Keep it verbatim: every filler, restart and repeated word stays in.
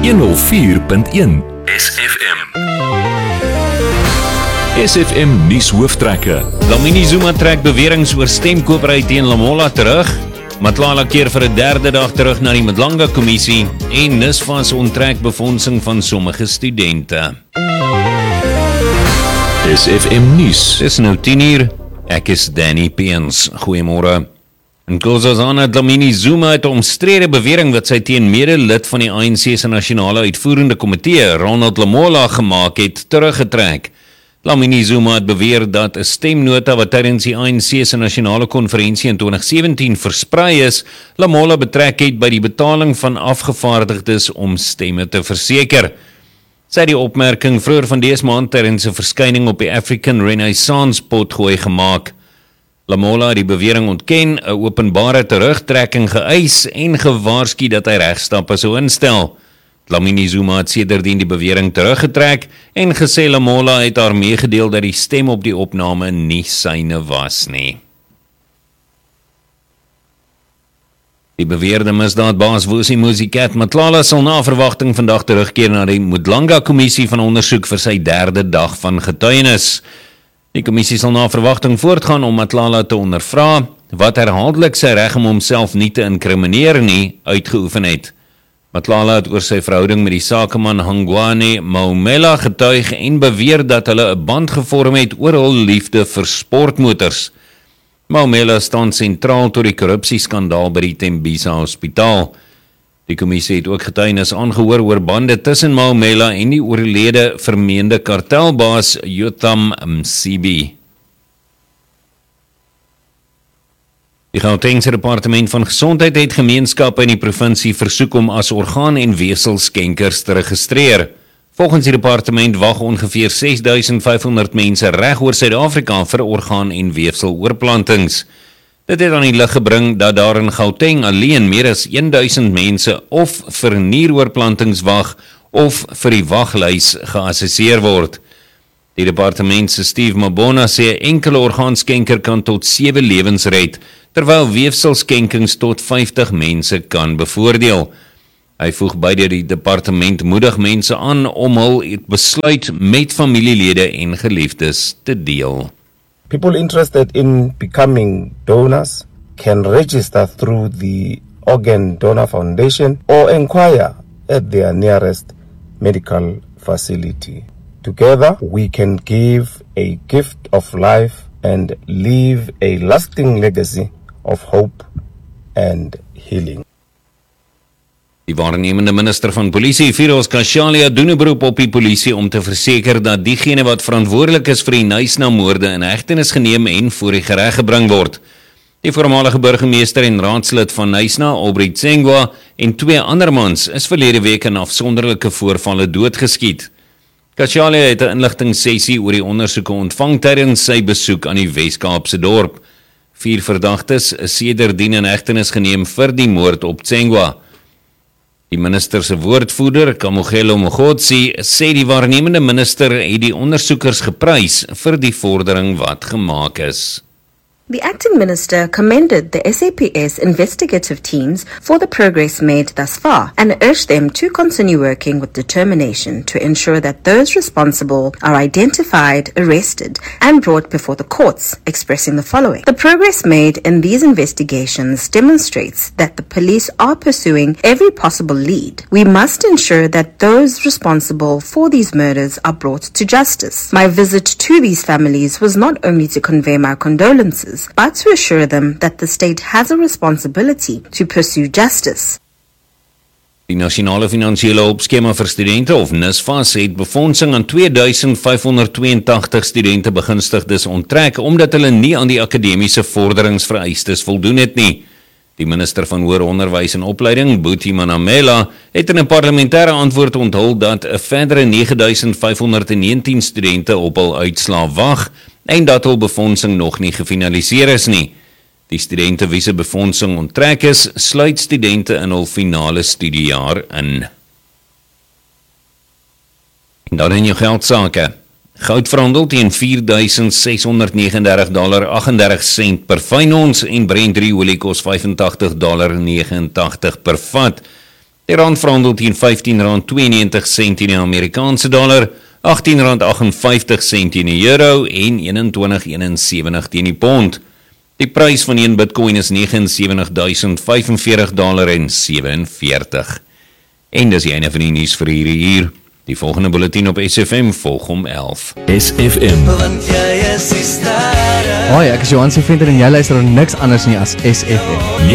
honderd vier punt een S F M. S F M nuus hooftrekke. Dlamini Zuma trek beweringe oor stemkopery teen Lamola terug. Matlala keer vir 'n derde dag terug na die Madlanga-kommissie en NSFAS onttrek befondsing van sommige studente. S F M nuus. Dis nou tien uur. Ek is Danny Peens. Goeiemôre. En Nkosazana Dlamini Zuma het 'n omstrede bewering wat sy teen mede-lid van die A N C se nasionale uitvoerende komitee, Ronald Lamola, gemaak het, teruggetrek. Dlamini Zuma het beweer dat 'n stemnota wat tydens die A N C se nasionale konferensie in twintig sewentien versprei is, Lamola betrek het by die betaling van afgevaardigdes om stemme te verseker. Sy het die opmerking vroeër van dese maand tydens 'n verskyning op die African Renaissance potgooi gemaak. Lamola het die bewering ontken, 'n openbare terugtrekking geëis en gewaarsku dat hy regstappe sou instel. Dlamini Zuma het sedertdien die bewering teruggetrek en gesê Lamola het haar meegedeel dat die stem op die opname nie syne was nie. Die beweerde misdaadbaas Vusi Musicat Matlala sal na verwagting vandag terugkeer na die Madlanga-kommissie van ondersoek vir sy derde dag van getuienis. Die kommissie sal na verwagting voortgaan om Matlala te ondervra, wat herhaaldelik sy reg om homself nie te inkrimineer nie uitgeoefen het. Matlala het oor sy verhouding met die sakeman Hangwane Maumela getuig en beweer dat hulle 'n band gevorm het oor hul liefde vir sportmotors. Maumela staan sentraal tot die korrupsieskandaal by die Tembisa Hospitaal. Die kommissie het ook getuienis aangehoor oor bande tussen Maumela en die oorlede vermeende kartelbaas Yotam Msibi. Die Gautengse Departement van Gesondheid het gemeenskappe in die provinsie versoek om as orgaan- en weefselskenkers te registreer. Volgens die departement wag ongeveer ses duisend vyf honderd mense reg oor Suid-Afrika vir orgaan- en weefseloorplantings. Dit het aan die lig gebring dat daar in Gauteng alleen meer as duisend mense of vir nieroorplantings wag of vir die waglys geassesseer word. Die departement se Steve Mabona sê enkele orgaanskenker kan tot sewe lewens red, terwyl weefselskenkings tot vyftig mense kan bevoordeel. Hy voeg by dat die departement moedig mense aan om hul besluit met familielede en geliefdes te deel. People interested in becoming donors can register through the Organ Donor Foundation or inquire at their nearest medical facility. Together, we can give a gift of life and leave a lasting legacy of hope and healing. Die waarnemende minister van polisie, Firoz Kashalia, doen 'n beroep op die polisie om te verseker dat diegene wat verantwoordelik is vir die Knysna-moorde in hegtenis geneem en voor die gereg gebring word. Die voormalige burgemeester en raadslid van Knysna, Aubrey Tsengwa, en twee ander mans is verlede week in afsonderlike voorvalle doodgeskiet. Kashalia het 'n inligtingssessie oor die ondersoeke ontvang tydens sy besoek aan die Wes-Kaapse dorp. Vier verdagtes is sedertdien in hegtenis geneem vir die moord op Tsengwa. Die minister se woordvoerder, Kamogelo Mogotsi, sê die waarnemende minister het die ondersoekers geprys vir die vordering wat gemaak is. The acting minister commended the S A P S investigative teams for the progress made thus far and urged them to continue working with determination to ensure that those responsible are identified, arrested, and brought before the courts, expressing the following. The progress made in these investigations demonstrates that the police are pursuing every possible lead. We must ensure that those responsible for these murders are brought to justice. My visit to these families was not only to convey my condolences, but to assure them that the state has a responsibility to pursue justice. Die Nasionale Finansiële Hulpskema vir Studente, of NSFAS, het befondsing aan twee duisend vyf honderd twee en tagtig studente begunstigdes onttrek, omdat hulle nie aan die akademiese vorderingsvereistes voldoen het nie. Die minister van Hoër Onderwys en Opleiding, Buti Manamela, het in 'n parlementêre antwoord onthul dat 'n verdere nege duisend vyf honderd negentien studente op hul uitslae wag en dat hul befondsing nog nie gefinaliseer is nie. Die studente wie se befondsing onttrek is, sluit studente in hul finale studiejaar in. En dan in jou geldsake. Goud verhandel teen vier duisend ses honderd vyf en dertig dollar agt en dertig sent per fyn ons en Brent olie kos vyf en tagtig dollar vyf en tagtig per vat. Die rand verhandel teen vyftien rand tweeënnewentig sent in die Amerikaanse dollar, agttien rand agtenvyftig sent in die euro en eenentwintig eenensewentig teen die pond. Die prys van een Bitcoin is sewenty-nine thousand forty-five dollar en sewenveertig. En dis die einde van die nuus vir hierdie uur. Die volgende bulletin op S F M volg om elf. S F M. Hoi, ek is Johan se vriend en jy luister na niks anders nie as S F M.